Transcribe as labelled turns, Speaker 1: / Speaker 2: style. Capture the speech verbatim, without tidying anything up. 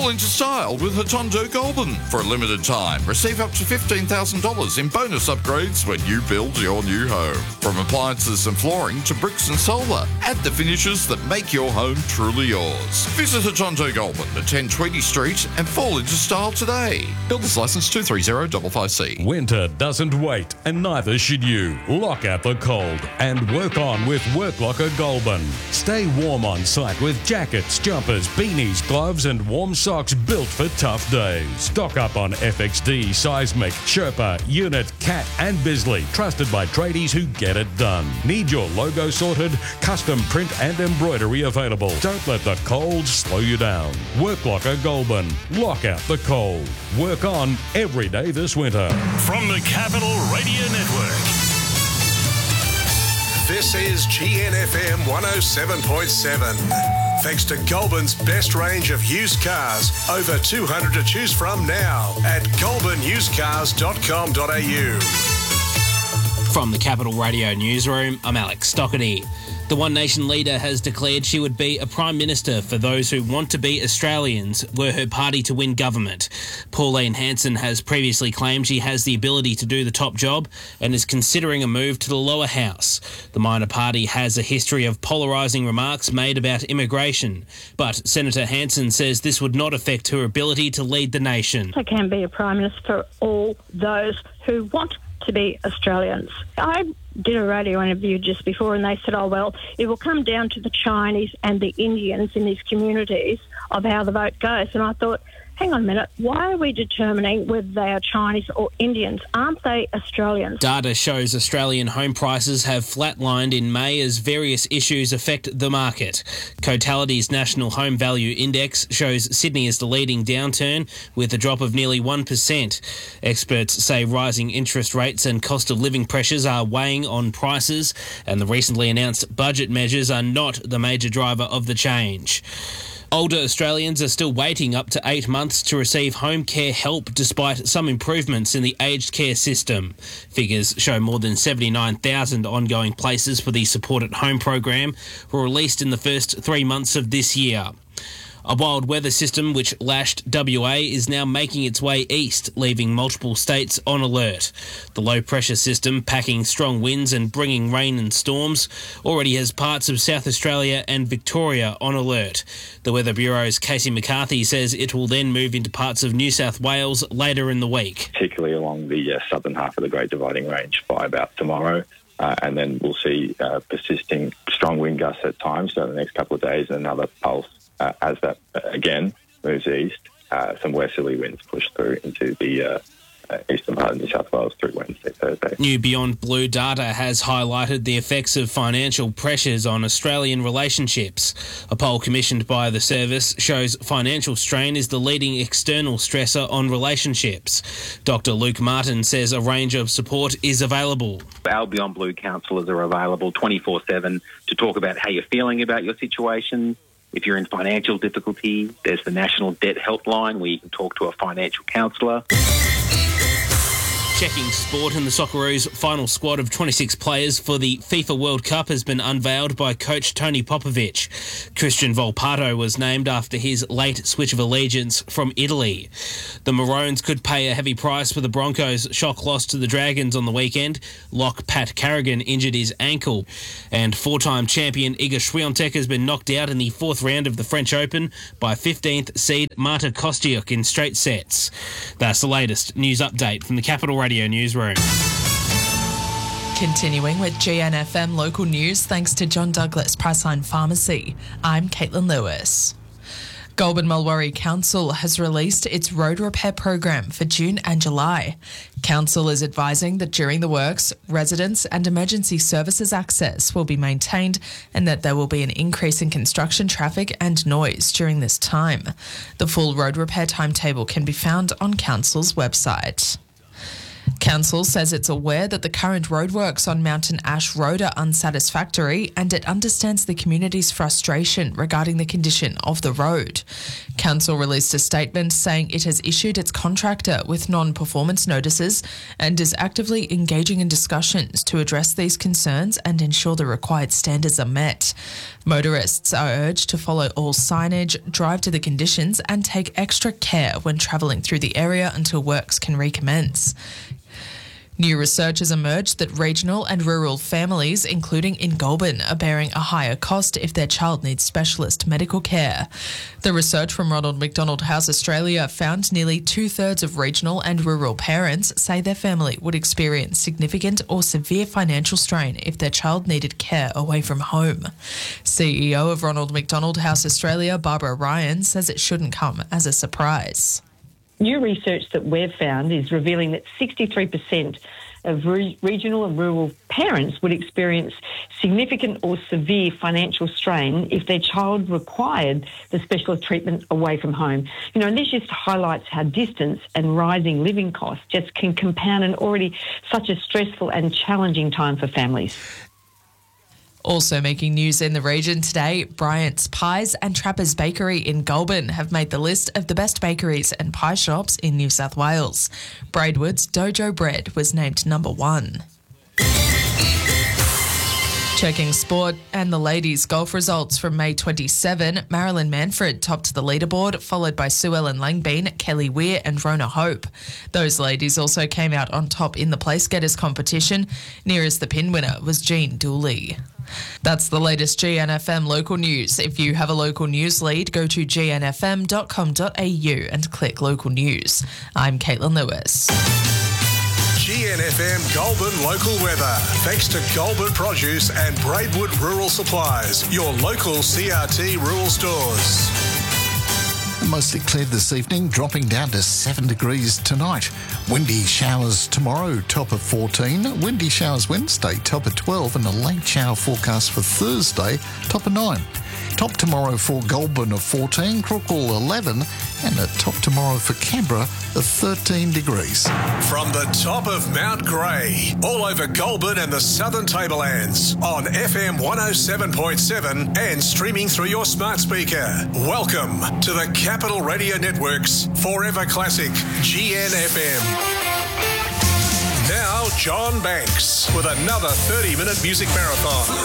Speaker 1: Fall into style with Hotondo Goulburn. For a limited time, receive up to fifteen thousand dollars in bonus upgrades when you build your new home. From appliances and flooring to bricks and solar, add the finishes that make your home truly yours. Visit Hotondo Goulburn at ten twenty Street and fall into style today. Builder's licence two three zero five five C.
Speaker 2: Winter doesn't wait, and neither should you. Lock out the cold and work on with Work Locker Goulburn. Stay warm on site with jackets, jumpers, beanies, gloves and warm socks built for tough days. Stock up on F X D, Seismic, Sherpa, Unit, Cat and Bisley, trusted by tradies who get it done. Need your logo sorted? Custom print and embroidery available. Don't let the cold slow you down. Work Locker Goulburn. Lock out the cold. Work on every day this winter.
Speaker 3: From the Capital Radio Network.
Speaker 4: This is G N F M one oh seven point seven. Thanks to Goulburn's best range of used cars. Over two hundred to choose from now at goulburn used cars dot com dot a u.
Speaker 5: From the Capital Radio Newsroom, I'm Alex Stockerty. The One Nation leader has declared she would be a Prime Minister for those who want to be Australians were her party to win government. Pauline Hanson has previously claimed she has the ability to do the top job and is considering a move to the lower house. The minor party has a history of polarising remarks made about immigration, but Senator Hanson says this would not affect her ability to lead the nation.
Speaker 6: I can be a Prime Minister for all those who want to be Australians. I did a radio interview just before and they said, oh, well, it will come down to the Chinese and the Indians in these communities of how the vote goes. And I thought, hang on a minute, why are we determining whether they are Chinese or Indians? Aren't they Australians?
Speaker 5: Data shows Australian home prices have flatlined in May as various issues affect the market. Cotality's National Home Value Index shows Sydney is the leading downturn with a drop of nearly one percent. Experts say rising interest rates and cost of living pressures are weighing on prices, and the recently announced budget measures are not the major driver of the change. Older Australians are still waiting up to eight months to receive home care help despite some improvements in the aged care system. Figures show more than seventy-nine thousand ongoing places for the Support at Home program were released in the first three months of this year. A wild weather system which lashed W A is now making its way east, leaving multiple states on alert. The low-pressure system, packing strong winds and bringing rain and storms, already has parts of South Australia and Victoria on alert. The Weather Bureau's Casey McCarthy says it will then move into parts of New South Wales later in the week.
Speaker 7: Particularly along the uh, southern half of the Great Dividing Range by about tomorrow. Uh, and then we'll see uh, persisting strong wind gusts at times over the next couple of days and another pulse uh, as that, uh, again, moves east. Uh, some westerly winds push through into the uh, uh, eastern part of New South Wales through Wednesday, Thursday.
Speaker 5: New Beyond Blue data has highlighted the effects of financial pressures on Australian relationships. A poll commissioned by the service shows financial strain is the leading external stressor on relationships. Doctor Luke Martin says a range of support is available.
Speaker 8: Our Beyond Blue counsellors are available twenty-four seven to talk about how you're feeling about your situation. If you're in financial difficulty, there's the National Debt Helpline where you can talk to a financial counsellor.
Speaker 5: Checking sport, and the Socceroos' final squad of twenty-six players for the FIFA World Cup has been unveiled by coach Tony Popovic. Christian Volpato was named after his late switch of allegiance from Italy. The Maroons could pay a heavy price for the Broncos' shock loss to the Dragons on the weekend. Lock Pat Carrigan injured his ankle. And four-time champion Iga Swiatek has been knocked out in the fourth round of the French Open by fifteenth seed Marta Kostyuk in straight sets. That's the latest news update from the Capital Radio Radio Newsroom.
Speaker 9: Continuing with G N F M local news, thanks to John Douglas Priceline Pharmacy. I'm Caitlin Lewis. Goulburn Mulwaree Council has released its road repair program for June and July. Council is advising that during the works, residents and emergency services access will be maintained and that there will be an increase in construction traffic and noise during this time. The full road repair timetable can be found on Council's website. Council says it's aware that the current roadworks on Mountain Ash Road are unsatisfactory and it understands the community's frustration regarding the condition of the road. Council released a statement saying it has issued its contractor with non-performance notices and is actively engaging in discussions to address these concerns and ensure the required standards are met. Motorists are urged to follow all signage, drive to the conditions and take extra care when travelling through the area until works can recommence. New research has emerged that regional and rural families, including in Goulburn, are bearing a higher cost if their child needs specialist medical care. The research from Ronald McDonald House Australia found nearly two-thirds of regional and rural parents say their family would experience significant or severe financial strain if their child needed care away from home. C E O of Ronald McDonald House Australia, Barbara Ryan, says it shouldn't come as a surprise.
Speaker 10: New research that we've found is revealing that sixty-three percent of re- regional and rural parents would experience significant or severe financial strain if their child required the specialist treatment away from home. You know, and this just highlights how distance and rising living costs just can compound an already such a stressful and challenging time for families.
Speaker 9: Also making news in the region today, Bryant's Pies and Trappers Bakery in Goulburn have made the list of the best bakeries and pie shops in New South Wales. Braidwood's Dojo Bread was named number one. Checking sport and the ladies' golf results from May twenty-seventh. Marilyn Manfred topped the leaderboard, followed by Sue Ellen Langbein, Kelly Weir and Rona Hope. Those ladies also came out on top in the place getters competition. Nearest the pin winner was Jean Dooley. That's the latest G N F M local news. If you have a local news lead, go to g n f m dot com dot a u and click local news. I'm Caitlin Lewis.
Speaker 4: G N F M Goulburn local weather. Thanks to Goulburn Produce and Braidwood Rural Supplies, your local C R T rural stores.
Speaker 11: Mostly cleared this evening, dropping down to seven degrees tonight. Windy showers tomorrow, top of fourteen. Windy showers Wednesday, top of twelve. And a late shower forecast for Thursday, top of nine. Top tomorrow for Goulburn of fourteen, Crookall eleven, and a top tomorrow for Canberra of thirteen degrees.
Speaker 4: From the top of Mount Grey, all over Goulburn and the Southern Tablelands, on F M one oh seven point seven and streaming through your smart speaker. Welcome to the Capital Radio Network's Forever Classic G N F M. Now, John Banks with another thirty-minute music marathon.